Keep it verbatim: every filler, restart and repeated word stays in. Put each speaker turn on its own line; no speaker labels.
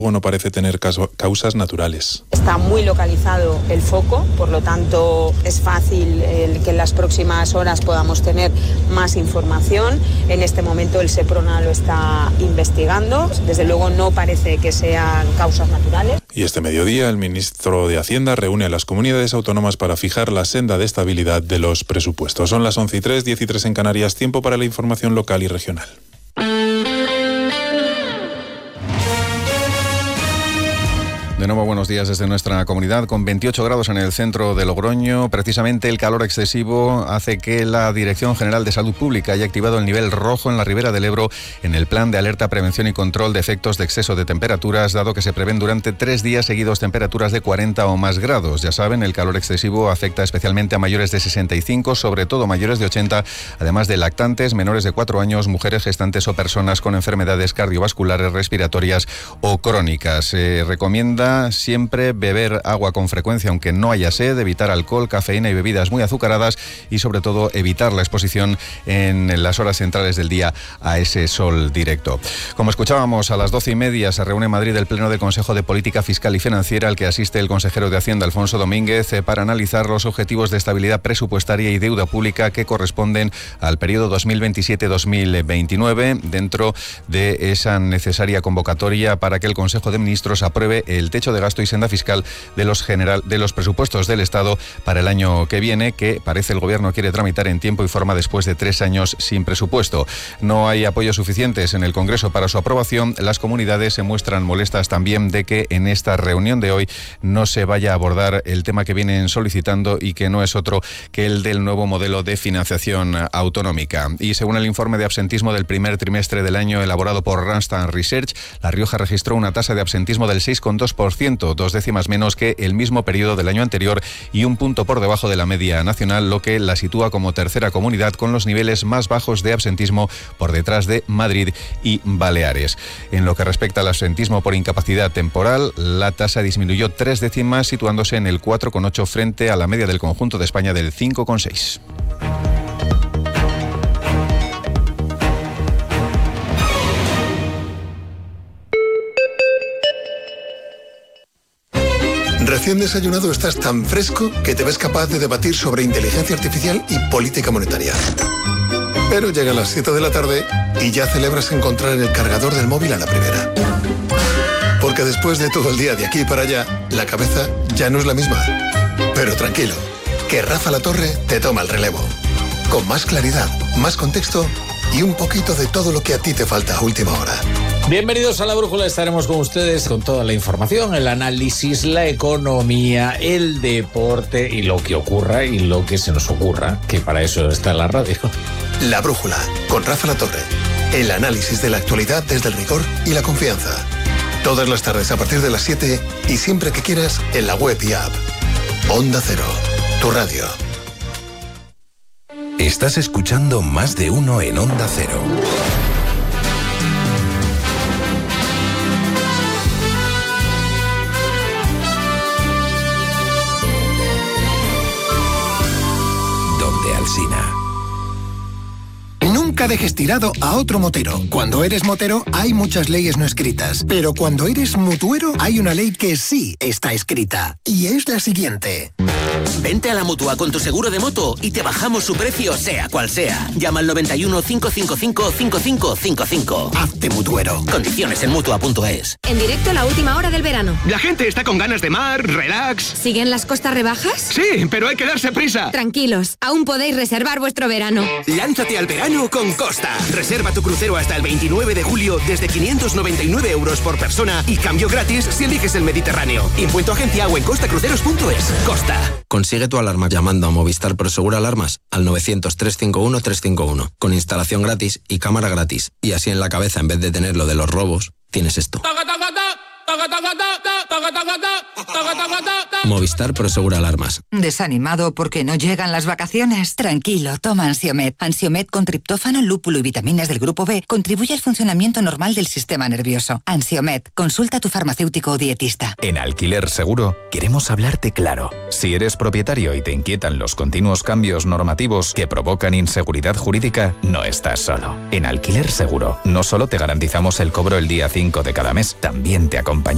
no parece tener causas naturales.
Está muy localizado el foco, por lo tanto es fácil el que en las próximas horas podamos tener más información. En este momento el SEPRONA lo está investigando. Desde luego no parece que sean causas naturales.
Y este mediodía el ministro de Hacienda reúne a las comunidades autónomas para fijar la senda de estabilidad de los presupuestos. Son las once y tres, diez y tres en Canarias, tiempo para la información local y regional.
De nuevo, buenos días desde nuestra comunidad. Con veintiocho grados en el centro de Logroño, precisamente el calor excesivo hace que la Dirección General de Salud Pública haya activado el nivel rojo en la Ribera del Ebro en el plan de alerta, prevención y control de efectos de exceso de temperaturas, dado que se prevén durante tres días seguidos temperaturas de cuarenta o más grados. Ya saben, el calor excesivo afecta especialmente a mayores de sesenta y cinco, sobre todo mayores de ochenta, además de lactantes, menores de cuatro años, mujeres gestantes o personas con enfermedades cardiovasculares, respiratorias o crónicas. Se recomienda siempre beber agua con frecuencia, aunque no haya sed, evitar alcohol, cafeína y bebidas muy azucaradas y sobre todo evitar la exposición en las horas centrales del día a ese sol directo. Como escuchábamos, a las doce y media se reúne en Madrid el Pleno del Consejo de Política Fiscal y Financiera, al que asiste el consejero de Hacienda, Alfonso Domínguez, para analizar los objetivos de estabilidad presupuestaria y deuda pública que corresponden al periodo dos mil veintisiete dos mil veintinueve, dentro de esa necesaria convocatoria para que el Consejo de Ministros apruebe el techo de gasto y senda fiscal de los general de los presupuestos del Estado para el año que viene, que parece el Gobierno quiere tramitar en tiempo y forma después de tres años sin presupuesto. No hay apoyos suficientes en el Congreso para su aprobación. Las comunidades se muestran molestas también de que en esta reunión de hoy no se vaya a abordar el tema que vienen solicitando y que no es otro que el del nuevo modelo de financiación autonómica. Y según el informe de absentismo del primer trimestre del año elaborado por Randstad Research, La Rioja registró una tasa de absentismo del seis coma dos por ciento, dos décimas menos que el mismo periodo del año anterior y un punto por debajo de la media nacional, lo que la sitúa como tercera comunidad con los niveles más bajos de absentismo, por detrás de Madrid y Baleares. En lo que respecta al absentismo por incapacidad temporal, la tasa disminuyó tres décimas, situándose en el cuatro coma ocho frente a la media del conjunto de España del cinco coma seis.
Recién desayunado estás tan fresco que te ves capaz de debatir sobre inteligencia artificial y política monetaria. Pero llega a las siete de la tarde y ya celebras encontrar el cargador del móvil a la primera. Porque después de todo el día de aquí para allá, la cabeza ya no es la misma. Pero tranquilo, que Rafa La Torre te toma el relevo. Con más claridad, más contexto y un poquito de todo lo que a ti te falta a última hora.
Bienvenidos a La Brújula, estaremos con ustedes con toda la información, el análisis, la economía, el deporte y lo que ocurra y lo que se nos ocurra, que para eso está en la radio.
La Brújula, con Rafa La Torre. El análisis de la actualidad desde el rigor y la confianza. Todas las tardes a partir de las siete y siempre que quieras en la web y app. Onda Cero, tu radio.
Estás escuchando Más de Uno en Onda Cero. Donde Alsina.
Nunca dejes tirado a otro motero. Cuando eres motero hay muchas leyes no escritas, pero cuando eres mutuero hay una ley que sí está escrita, y es la siguiente.
Vente a la Mutua con tu seguro de moto y te bajamos su precio sea cual sea. Llama al noventa y uno, cinco cinco cinco, cinco cinco cinco cinco.
Hazte mutuero.
Condiciones en Mutua punto es.
En directo la última hora del verano.
La gente está con ganas de mar, relax.
¿Siguen las costas rebajas?
Sí, pero hay que darse prisa.
Tranquilos, aún podéis reservar vuestro verano.
Lánzate al verano con Costa. Reserva tu crucero hasta el veintinueve de julio desde quinientos noventa y nueve euros por persona y cambio gratis si eliges el Mediterráneo. Impuesto agencia o en costacruceros punto es. Costa.
Consigue tu alarma llamando a Movistar Prosegura Alarmas al novecientos, trescientos cincuenta y uno, trescientos cincuenta y uno, con instalación gratis y cámara gratis. Y así en la cabeza, en vez de tener lo de los robos, tienes esto. Movistar Prosegura Alarmas.
¿Desanimado porque no llegan las vacaciones? Tranquilo, toma Ansiomed. Ansiomed con triptófano, lúpulo y vitaminas del grupo B contribuye al funcionamiento normal del sistema nervioso. Ansiomed, consulta a tu farmacéutico o dietista.
En Alquiler Seguro queremos hablarte claro. Si eres propietario y te inquietan los continuos cambios normativos que provocan inseguridad jurídica, no estás solo. En Alquiler Seguro no solo te garantizamos el cobro el día cinco de cada mes, también te acompañamos